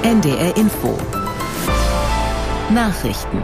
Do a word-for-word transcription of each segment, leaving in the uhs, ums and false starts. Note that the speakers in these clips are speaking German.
N D R Info Nachrichten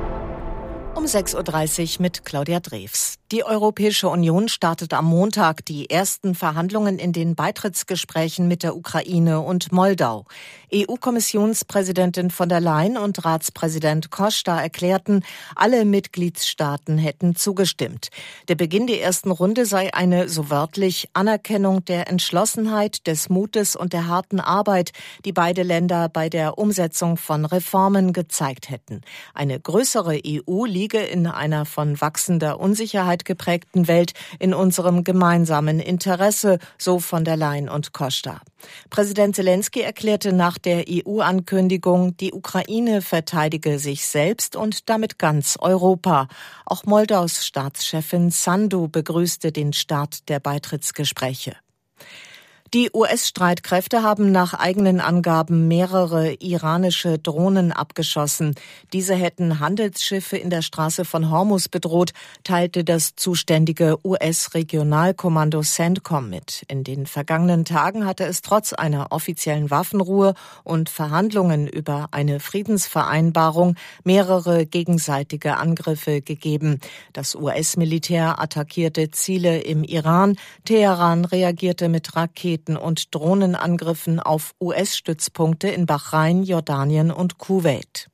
um sechs Uhr dreißig mit Claudia Drews. Die Europäische Union startet am Montag die ersten Verhandlungen in den Beitrittsgesprächen mit der Ukraine und Moldau. E U-Kommissionspräsidentin von der Leyen und Ratspräsident Costa erklärten, alle Mitgliedstaaten hätten zugestimmt. Der Beginn der ersten Runde sei eine, so wörtlich, Anerkennung der Entschlossenheit, des Mutes und der harten Arbeit, die beide Länder bei der Umsetzung von Reformen gezeigt hätten. Eine größere E U liege in einer von wachsender Unsicherheit geprägten Welt in unserem gemeinsamen Interesse, so von der Leyen und Costa. Präsident Zelensky erklärte nach der E U-Ankündigung, die Ukraine verteidige sich selbst und damit ganz Europa. Auch Moldaus Staatschefin Sandu begrüßte den Start der Beitrittsgespräche. Die U S-Streitkräfte haben nach eigenen Angaben mehrere iranische Drohnen abgeschossen. Diese hätten Handelsschiffe in der Straße von Hormuz bedroht, teilte das zuständige U S-Regionalkommando CENTCOM mit. In den vergangenen Tagen hatte es trotz einer offiziellen Waffenruhe und Verhandlungen über eine Friedensvereinbarung mehrere gegenseitige Angriffe gegeben. Das U S-Militär attackierte Ziele im Iran. Teheran reagierte mit Raketen und Drohnenangriffen auf U S-Stützpunkte in Bahrain, Jordanien und Kuwait.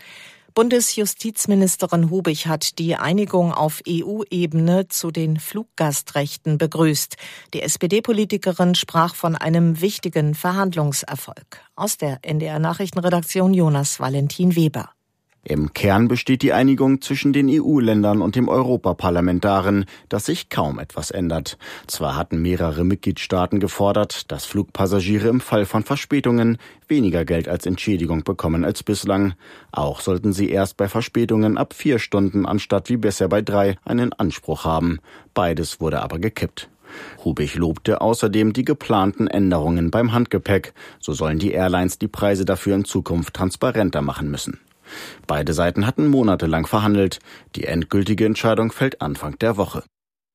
Bundesjustizministerin Hubig hat die Einigung auf E U-Ebene zu den Fluggastrechten begrüßt. Die S P D-Politikerin sprach von einem wichtigen Verhandlungserfolg. Aus der N D R-Nachrichtenredaktion Jonas Valentin Weber. Im Kern besteht die Einigung zwischen den E U-Ländern und dem Europaparlament darin, dass sich kaum etwas ändert. Zwar hatten mehrere Mitgliedstaaten gefordert, dass Flugpassagiere im Fall von Verspätungen weniger Geld als Entschädigung bekommen als bislang. Auch sollten sie erst bei Verspätungen ab vier Stunden anstatt wie bisher bei drei einen Anspruch haben. Beides wurde aber gekippt. Hubig lobte außerdem die geplanten Änderungen beim Handgepäck. So sollen die Airlines die Preise dafür in Zukunft transparenter machen müssen. Beide Seiten hatten monatelang verhandelt. Die endgültige Entscheidung fällt Anfang der Woche.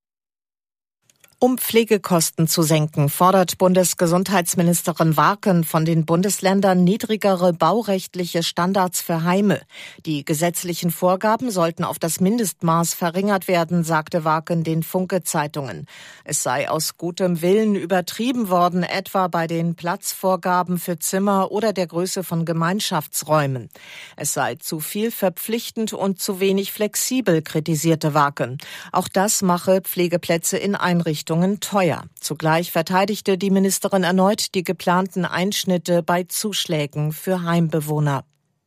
Um Pflegekosten zu senken, fordert Bundesgesundheitsministerin Warken von den Bundesländern niedrigere baurechtliche Standards für Heime. Die gesetzlichen Vorgaben sollten auf das Mindestmaß verringert werden, sagte Warken den Funke-Zeitungen. Es sei aus gutem Willen übertrieben worden, etwa bei den Platzvorgaben für Zimmer oder der Größe von Gemeinschaftsräumen. Es sei zu viel verpflichtend und zu wenig flexibel, kritisierte Warken. Auch das mache Pflegeplätze in Einrichtungen teuer. Zugleich verteidigte die Ministerin erneut die geplanten Einschnitte bei Zuschlägen für Heimbewohner.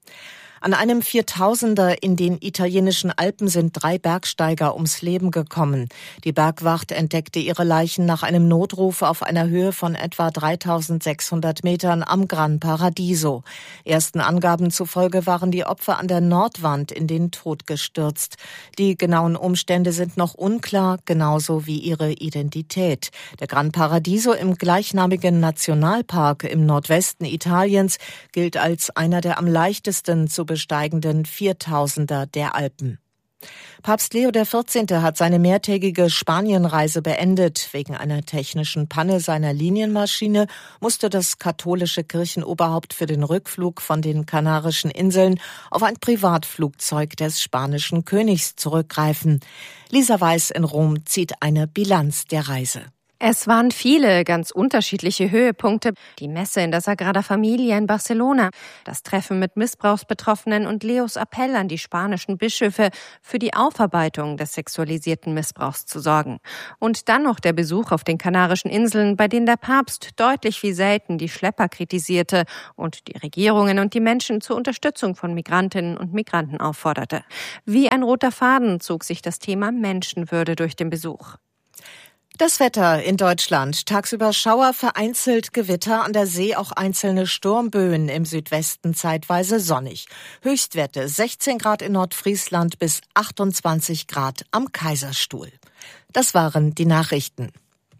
An einem Viertausender in den italienischen Alpen sind drei Bergsteiger ums Leben gekommen. Die Bergwacht entdeckte ihre Leichen nach einem Notruf auf einer Höhe von etwa dreitausendsechshundert Metern am Gran Paradiso. Ersten Angaben zufolge waren die Opfer an der Nordwand in den Tod gestürzt. Die genauen Umstände sind noch unklar, genauso wie ihre Identität. Der Gran Paradiso im gleichnamigen Nationalpark im Nordwesten Italiens gilt als einer der am leichtesten zu besteigenden Viertausender der Alpen. Papst Leo der vierzehnte hat seine mehrtägige Spanienreise beendet. Wegen einer technischen Panne seiner Linienmaschine musste das katholische Kirchenoberhaupt für den Rückflug von den Kanarischen Inseln auf ein Privatflugzeug des spanischen Königs zurückgreifen. Lisa Weiß in Rom zieht eine Bilanz der Reise. Es waren viele ganz unterschiedliche Höhepunkte. Die Messe in der Sagrada Familia in Barcelona, das Treffen mit Missbrauchsbetroffenen und Leos Appell an die spanischen Bischöfe, für die Aufarbeitung des sexualisierten Missbrauchs zu sorgen. Und dann noch der Besuch auf den Kanarischen Inseln, bei denen der Papst deutlich wie selten die Schlepper kritisierte und die Regierungen und die Menschen zur Unterstützung von Migrantinnen und Migranten aufforderte. Wie ein roter Faden zog sich das Thema Menschenwürde durch den Besuch. Das Wetter in Deutschland. Tagsüber Schauer, vereinzelt Gewitter, an der See auch einzelne Sturmböen, im Südwesten zeitweise sonnig. Höchstwerte sechzehn Grad in Nordfriesland bis achtundzwanzig Grad am Kaiserstuhl. Das waren die Nachrichten.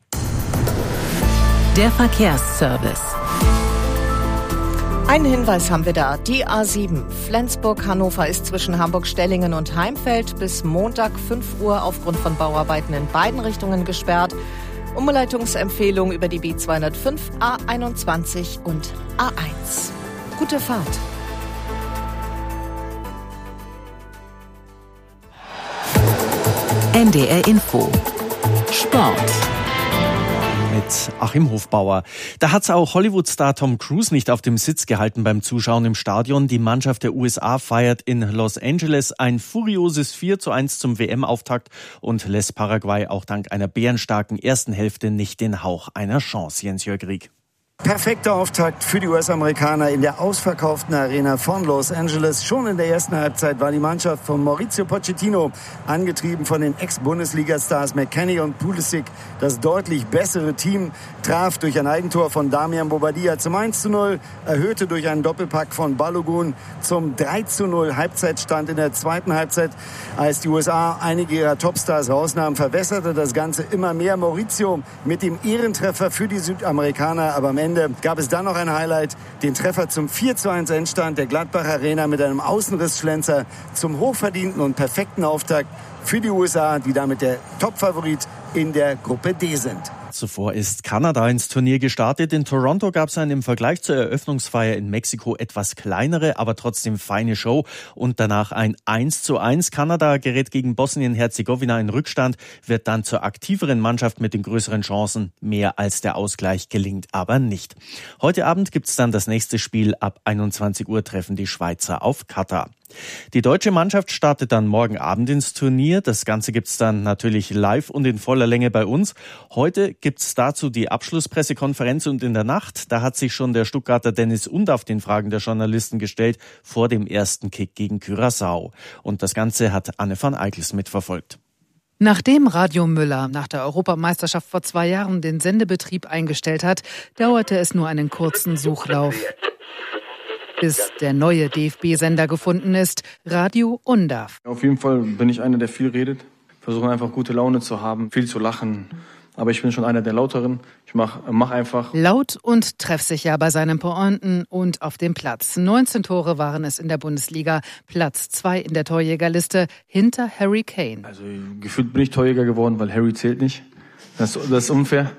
Der Verkehrsservice. Einen Hinweis haben wir da. Die A sieben Flensburg-Hannover ist zwischen Hamburg-Stellingen und Heimfeld bis Montag fünf Uhr aufgrund von Bauarbeiten in beiden Richtungen gesperrt. Umleitungsempfehlung über die B zweihundertfünf, A einundzwanzig und A eins. Gute Fahrt. N D R Info. Sport. Mit Achim Hofbauer. Da hat's auch Hollywood-Star Tom Cruise nicht auf dem Sitz gehalten beim Zuschauen im Stadion. Die Mannschaft der U S A feiert in Los Angeles ein furioses vier zu eins zum W M-Auftakt und lässt Paraguay auch dank einer bärenstarken ersten Hälfte nicht den Hauch einer Chance. Jens-Jörg Rieck. Perfekter Auftakt für die U S-Amerikaner in der ausverkauften Arena von Los Angeles. Schon in der ersten Halbzeit war die Mannschaft von Mauricio Pochettino, angetrieben von den Ex-Bundesliga-Stars McKennie und Pulisic, das deutlich bessere Team, traf durch ein Eigentor von Damian Bobadilla zum eins zu null, erhöhte durch einen Doppelpack von Balogun zum drei zu null Halbzeitstand in der zweiten Halbzeit. Als die U S A einige ihrer Topstars rausnahmen, verwässerte das Ganze immer mehr. Mauricio mit dem Ehrentreffer für die Südamerikaner, aber am Ende gab es dann noch ein Highlight, den Treffer zum vier zu eins Endstand der Gladbach Arena mit einem Außenrissschlenzer zum hochverdienten und perfekten Auftakt für die U S A, die damit der Topfavorit in der Gruppe D sind. Zuvor ist Kanada ins Turnier gestartet. In Toronto gab es eine im Vergleich zur Eröffnungsfeier in Mexiko etwas kleinere, aber trotzdem feine Show und danach ein eins zu eins. Kanada gerät gegen Bosnien-Herzegowina in Rückstand, wird dann zur aktiveren Mannschaft mit den größeren Chancen. Mehr als der Ausgleich gelingt aber nicht. Heute Abend gibt's dann das nächste Spiel. Ab einundzwanzig Uhr treffen die Schweizer auf Katar. Die deutsche Mannschaft startet dann morgen Abend ins Turnier. Das Ganze gibt's dann natürlich live und in voller Länge bei uns. Heute gibt's dazu die Abschlusspressekonferenz und in der Nacht, da hat sich schon der Stuttgarter Dennis Undaff den Fragen der Journalisten gestellt vor dem ersten Kick gegen Curaçao. Und das Ganze hat Anne van Eickels mitverfolgt. Nachdem Radio Müller nach der Europameisterschaft vor zwei Jahren den Sendebetrieb eingestellt hat, dauerte es nur einen kurzen Suchlauf, bis der neue D F B-Sender gefunden ist, Radio Undaff. Auf jeden Fall bin ich einer, der viel redet, versuche einfach gute Laune zu haben, viel zu lachen. Aber ich bin schon einer der Lauteren. Ich mach, mach einfach. Laut und treffsicher bei seinen Pointen und auf dem Platz. neunzehn Tore waren es in der Bundesliga, Platz zwei in der Torjägerliste hinter Harry Kane. Also gefühlt bin ich Torjäger geworden, weil Harry zählt nicht. Das, das ist unfair.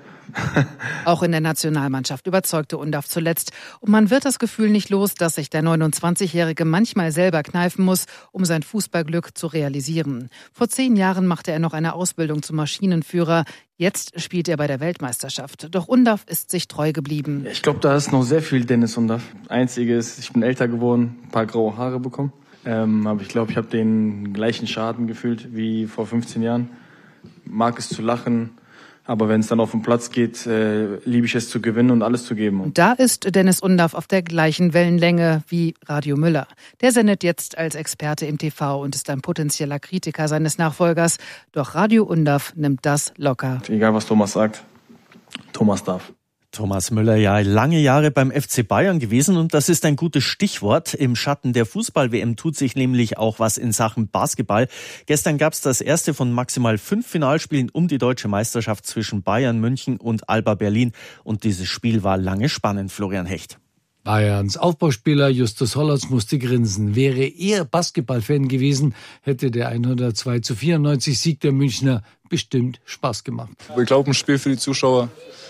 Auch in der Nationalmannschaft überzeugte Undaff zuletzt. Und man wird das Gefühl nicht los, dass sich der neunundzwanzigjährige manchmal selber kneifen muss, um sein Fußballglück zu realisieren. Vor zehn Jahren machte er noch eine Ausbildung zum Maschinenführer. Jetzt spielt er bei der Weltmeisterschaft. Doch Undaff ist sich treu geblieben. Ich glaube, da ist noch sehr viel Dennis Undaff. Einzige ist, ich bin älter geworden, ein paar graue Haare bekommen. Ähm, aber ich glaube, ich habe den gleichen Schaden gefühlt wie vor fünfzehn Jahren. Mag es zu lachen. Aber wenn es dann auf den Platz geht, äh, liebe ich es zu gewinnen und alles zu geben. Und da ist Dennis Undaff auf der gleichen Wellenlänge wie Radio Müller. Der sendet jetzt als Experte im T V und ist ein potenzieller Kritiker seines Nachfolgers. Doch Radio Undaff nimmt das locker. Egal, was Thomas sagt, Thomas darf. Thomas Müller, ja, lange Jahre beim F C Bayern gewesen und das ist ein gutes Stichwort. Im Schatten der Fußball-W M tut sich nämlich auch was in Sachen Basketball. Gestern gab es das erste von maximal fünf Finalspielen um die deutsche Meisterschaft zwischen Bayern München und Alba Berlin und dieses Spiel war lange spannend, Florian Hecht. Bayerns Aufbauspieler Justus Hollatz musste grinsen. Wäre er Basketballfan gewesen, hätte der hundertzwei zu vierundneunzig Sieg der Münchner bestimmt Spaß gemacht. Ich glaube, ein Spiel für die Zuschauer.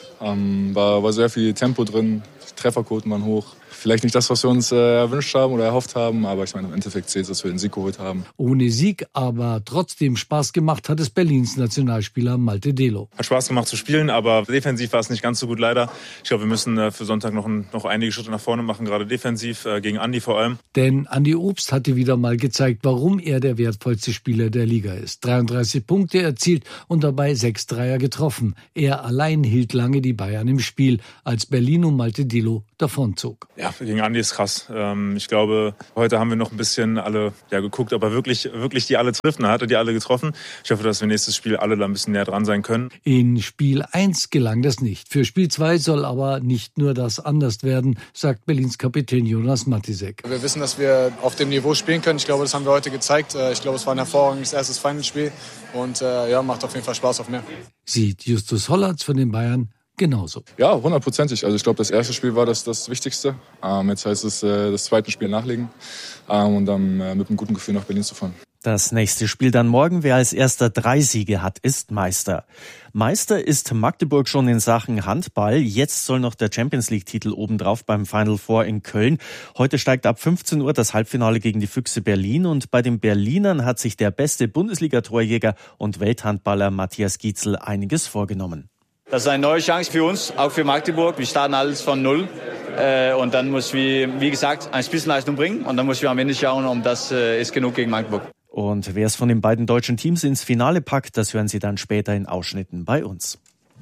Ähm, war, war sehr viel Tempo drin, die Trefferquoten waren hoch. Vielleicht nicht das, was wir uns äh, erwünscht haben oder erhofft haben, aber ich meine, im Endeffekt zählt es, dass wir den Sieg geholt haben. Ohne Sieg, aber trotzdem Spaß gemacht hat es Berlins Nationalspieler Malte Delo. Hat Spaß gemacht zu spielen, aber defensiv war es nicht ganz so gut leider. Ich glaube, wir müssen äh, für Sonntag noch, ein, noch einige Schritte nach vorne machen, gerade defensiv, äh, gegen Andi vor allem. Denn Andi Obst hatte wieder mal gezeigt, warum er der wertvollste Spieler der Liga ist. dreiunddreißig Punkte erzielt und dabei sechs Dreier getroffen. Er allein hielt lange die Bayern im Spiel, als Berlin um Malte Delo davonzog. Ja, gegen Andi ist krass. Ähm, ich glaube, heute haben wir noch ein bisschen alle ja, geguckt, aber wirklich, wirklich die alle trifft. Er hatte die alle getroffen. Ich hoffe, dass wir nächstes Spiel alle da ein bisschen näher dran sein können. In Spiel eins gelang das nicht. Für Spiel zwei soll aber nicht nur das anders werden, sagt Berlins Kapitän Jonas Matisek. Wir wissen, dass wir auf dem Niveau spielen können. Ich glaube, das haben wir heute gezeigt. Ich glaube, es war ein hervorragendes erstes Finalspiel und äh, ja, macht auf jeden Fall Spaß auf mehr. Sieht Justus Hollatz von den Bayern genauso. Ja, hundertprozentig. Also ich glaube, das erste Spiel war das, das Wichtigste. Ähm, jetzt heißt es, äh, das zweite Spiel nachlegen ähm, und dann äh, mit einem guten Gefühl nach Berlin zu fahren. Das nächste Spiel dann morgen. Wer als erster drei Siege hat, ist Meister. Meister ist Magdeburg schon in Sachen Handball. Jetzt soll noch der Champions-League-Titel obendrauf beim Final Four in Köln. Heute steigt ab fünfzehn Uhr das Halbfinale gegen die Füchse Berlin. Und bei den Berlinern hat sich der beste Bundesliga-Torjäger und Welthandballer Matthias Gietzel einiges vorgenommen. Das ist eine neue Chance für uns, auch für Magdeburg. Wir starten alles von Null. Äh, und dann muss wir, wie gesagt, eine Spitzenleistung bringen. Und dann müssen wir am Ende schauen, ob das äh, ist genug gegen Magdeburg. Und wer es von den beiden deutschen Teams ins Finale packt, das hören Sie dann später in Ausschnitten bei uns.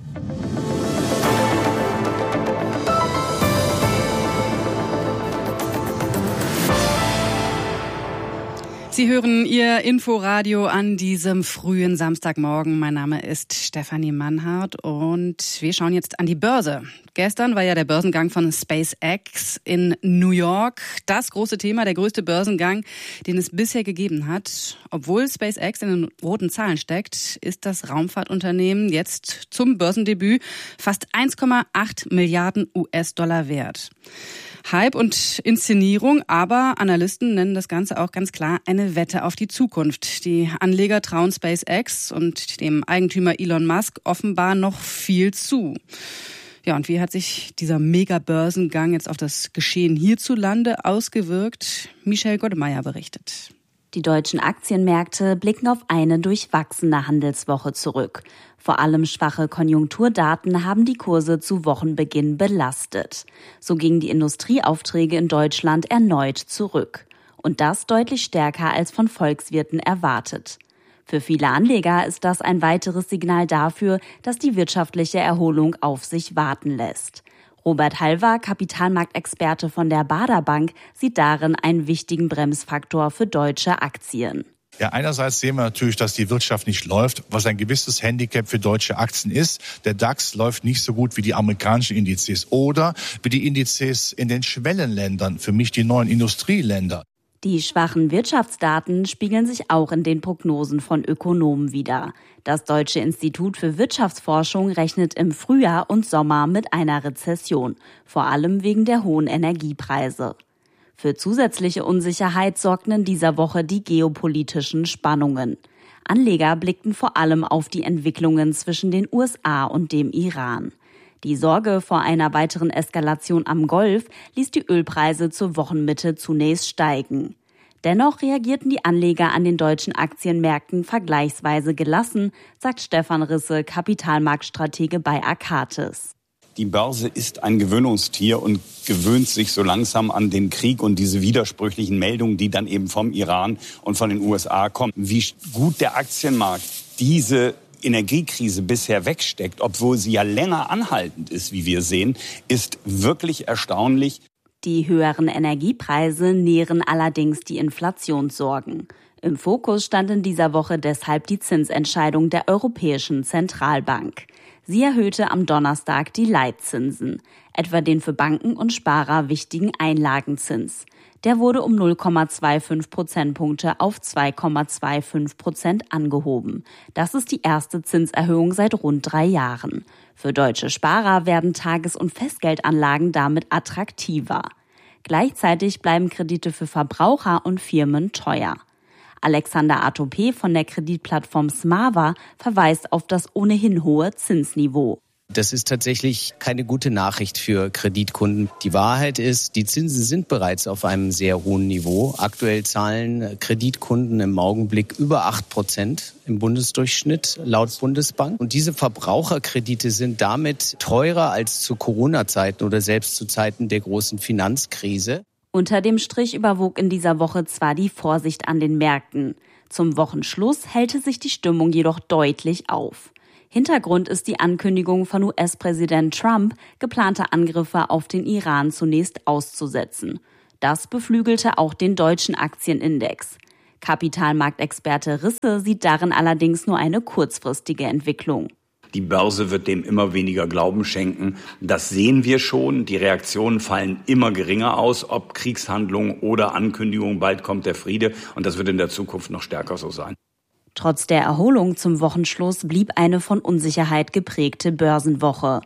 Sie hören Ihr Inforadio an diesem frühen Samstagmorgen. Mein Name ist Stefanie Mannhardt und wir schauen jetzt an die Börse. Gestern war ja der Börsengang von SpaceX in New York. Das große Thema, der größte Börsengang, den es bisher gegeben hat. Obwohl SpaceX in den roten Zahlen steckt, ist das Raumfahrtunternehmen jetzt zum Börsendebüt fast eins Komma acht Milliarden U S-Dollar wert. Hype und Inszenierung, aber Analysten nennen das Ganze auch ganz klar eine Wette auf die Zukunft. Die Anleger trauen SpaceX und dem Eigentümer Elon Musk offenbar noch viel zu. Ja, und wie hat sich dieser Mega-Börsengang jetzt auf das Geschehen hierzulande ausgewirkt? Michelle Goddemeyer berichtet. Die deutschen Aktienmärkte blicken auf eine durchwachsene Handelswoche zurück. Vor allem schwache Konjunkturdaten haben die Kurse zu Wochenbeginn belastet. So gingen die Industrieaufträge in Deutschland erneut zurück. Und das deutlich stärker als von Volkswirten erwartet. Für viele Anleger ist das ein weiteres Signal dafür, dass die wirtschaftliche Erholung auf sich warten lässt. Robert Halver, Kapitalmarktexperte von der Baader Bank, sieht darin einen wichtigen Bremsfaktor für deutsche Aktien. Ja, einerseits sehen wir natürlich, dass die Wirtschaft nicht läuft, was ein gewisses Handicap für deutsche Aktien ist. Der DAX läuft nicht so gut wie die amerikanischen Indizes oder wie die Indizes in den Schwellenländern, für mich die neuen Industrieländer. Die schwachen Wirtschaftsdaten spiegeln sich auch in den Prognosen von Ökonomen wider. Das Deutsche Institut für Wirtschaftsforschung rechnet im Frühjahr und Sommer mit einer Rezession, vor allem wegen der hohen Energiepreise. Für zusätzliche Unsicherheit sorgten in dieser Woche die geopolitischen Spannungen. Anleger blickten vor allem auf die Entwicklungen zwischen den U S A und dem Iran. Die Sorge vor einer weiteren Eskalation am Golf ließ die Ölpreise zur Wochenmitte zunächst steigen. Dennoch reagierten die Anleger an den deutschen Aktienmärkten vergleichsweise gelassen, sagt Stefan Risse, Kapitalmarktstratege bei Akatis. Die Börse ist ein Gewöhnungstier und gewöhnt sich so langsam an den Krieg und diese widersprüchlichen Meldungen, die dann eben vom Iran und von den U S A kommen. Wie gut der Aktienmarkt diese Energiekrise bisher wegsteckt, obwohl sie ja länger anhaltend ist, wie wir sehen, ist wirklich erstaunlich. Die höheren Energiepreise nähren allerdings die Inflationssorgen. Im Fokus stand in dieser Woche deshalb die Zinsentscheidung der Europäischen Zentralbank. Sie erhöhte am Donnerstag die Leitzinsen, etwa den für Banken und Sparer wichtigen Einlagenzins. Der wurde um null Komma fünfundzwanzig Prozentpunkte auf zwei Komma fünfundzwanzig Prozent angehoben. Das ist die erste Zinserhöhung seit rund drei Jahren. Für deutsche Sparer werden Tages- und Festgeldanlagen damit attraktiver. Gleichzeitig bleiben Kredite für Verbraucher und Firmen teuer. Alexander Atopé von der Kreditplattform Smava verweist auf das ohnehin hohe Zinsniveau. Das ist tatsächlich keine gute Nachricht für Kreditkunden. Die Wahrheit ist, die Zinsen sind bereits auf einem sehr hohen Niveau. Aktuell zahlen Kreditkunden im Augenblick über acht Prozent im Bundesdurchschnitt laut Bundesbank. Und diese Verbraucherkredite sind damit teurer als zu Corona-Zeiten oder selbst zu Zeiten der großen Finanzkrise. Unter dem Strich überwog in dieser Woche zwar die Vorsicht an den Märkten. Zum Wochenschluss hellte sich die Stimmung jedoch deutlich auf. Hintergrund ist die Ankündigung von U S-Präsident Trump, geplante Angriffe auf den Iran zunächst auszusetzen. Das beflügelte auch den deutschen Aktienindex. Kapitalmarktexperte Risse sieht darin allerdings nur eine kurzfristige Entwicklung. Die Börse wird dem immer weniger Glauben schenken. Das sehen wir schon. Die Reaktionen fallen immer geringer aus, ob Kriegshandlungen oder Ankündigungen, bald kommt der Friede. Und das wird in der Zukunft noch stärker so sein. Trotz der Erholung zum Wochenschluss blieb eine von Unsicherheit geprägte Börsenwoche.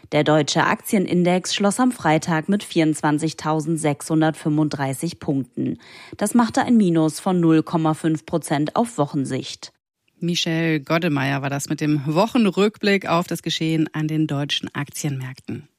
Der deutsche Aktienindex schloss am Freitag mit vierundzwanzigtausendsechshundertfünfunddreißig Punkten. Das machte ein Minus von null Komma fünf Prozent auf Wochensicht. Michelle Goddemeyer war das mit dem Wochenrückblick auf das Geschehen an den deutschen Aktienmärkten.